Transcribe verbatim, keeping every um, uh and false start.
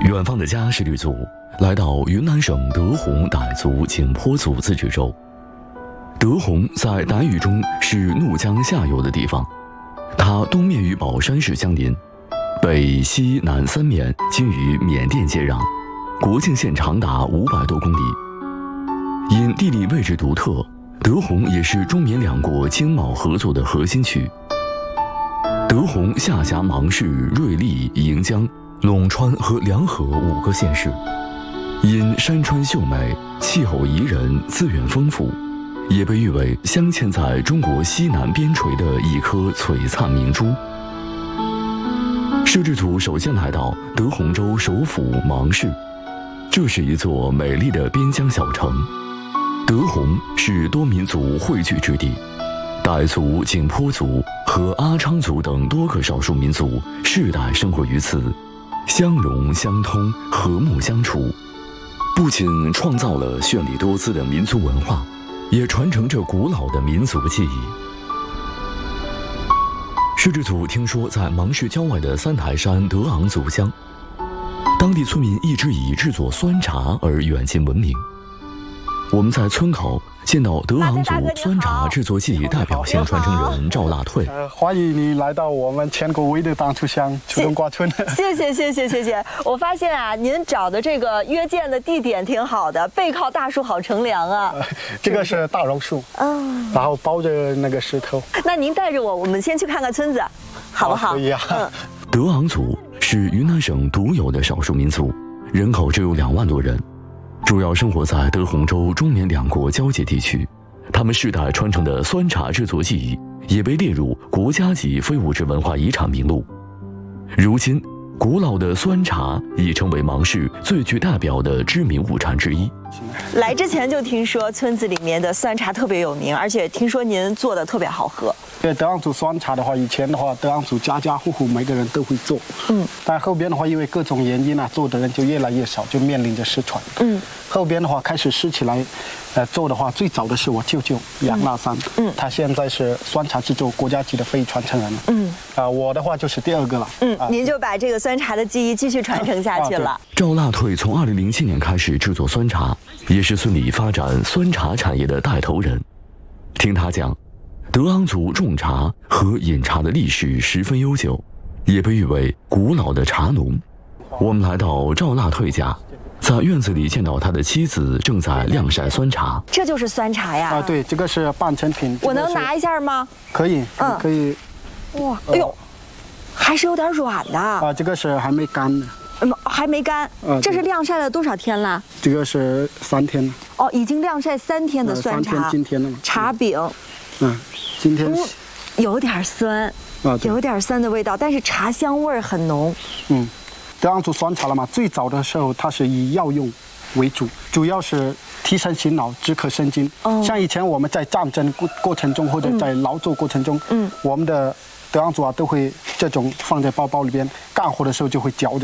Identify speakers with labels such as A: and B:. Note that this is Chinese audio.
A: 远方的家是旅族，来到云南省德宏傣族景颇族自治州。德宏在傣语中是怒江下游的地方，它东面与保山市相邻，北西南三面均与缅甸接壤，国境线长达五百多公里。因地理位置独特，德宏也是中缅两国经贸合作的核心区。德宏下辖芒市、瑞丽、盈江、陇川和凉河五个县市，因山川秀美、气候宜人、资源丰富，也被誉为镶嵌在中国西南边陲的一颗璀璨明珠。摄制组首先来到德宏州首府芒市，这是一座美丽的边疆小城。德宏是多民族汇聚之地，傣族、景颇族和阿昌族等多个少数民族世代生活于此，相融相通，和睦相处。不仅创造了绚丽多姿的民族文化，也传承着古老的民族记忆。摄制组听说，在芒市郊外的三台山德昂族乡，当地村民一直以制作酸茶而远近闻名。我们在村口见到德昂族酸茶制作技艺代表性传承人赵腊退。
B: 呃，欢迎你来到我们全国唯一的当初乡楚东瓜村。
C: 谢谢谢谢谢谢。我发现啊，您找的这个约见的地点挺好的，背靠大树好乘凉啊。
B: 呃、这个是大榕树，嗯，然后包着那个石头。
C: 那您带着我，我们先去看看村子，好不好？
B: 可以啊。嗯。
A: 德昂族是云南省独有的少数民族，人口只有两万多人。主要生活在德宏州中缅两国交界地区，他们世代传承的酸茶制作技艺也被列入国家级非物质文化遗产名录。如今，古老的酸茶已成为芒市最具代表的知名物产之一。
C: 来之前就听说村子里面的酸茶特别有名，而且听说您做的特别好喝。
B: 对，德昂族酸茶的话，以前的话，德昂族家家户户每个人都会做，嗯，但后边的话，因为各种原因啊，做的人就越来越少，就面临着失传，嗯，后边的话开始拾起来，呃，做的话，最早的是我舅舅杨腊山，嗯，他现在是酸茶制作国家级的非遗传承人了，嗯，啊、呃，我的话就是第二个了，
C: 嗯，啊、您就把这个酸茶的技艺继续传承下去了。啊、
A: 赵腊退从二零零七年开始制作酸茶，也是村里发展酸茶产业的带头人。听他讲，德昂族种茶和饮茶的历史十分悠久，也被誉为古老的茶农。我们来到赵腊退家，在院子里见到他的妻子正在晾晒酸茶。
C: 这就是酸茶呀？
B: 啊，对，这个是半成品。
C: 我能拿一下吗？
B: 可以，嗯，可以。
C: 哇，哎呦，还是有点软的。
B: 啊，这个是还没干呢。
C: 嗯，还没干。嗯，这是晾晒了多少天了？
B: 这个是三天了。
C: 哦，已经晾晒三天的酸茶。
B: 三天，今天了吗？
C: 茶饼。
B: 嗯，今天
C: 有点酸，啊，有点酸的味道，但是茶香味很浓。
B: 嗯，德昂族酸茶了嘛，最早的时候它是以药用为主，主要是提神醒脑、止渴生津。哦，像以前我们在战争过过程中或者在劳作过程中，嗯，我们的德昂族啊都会这种放在包包里边，干活的时候就会嚼着。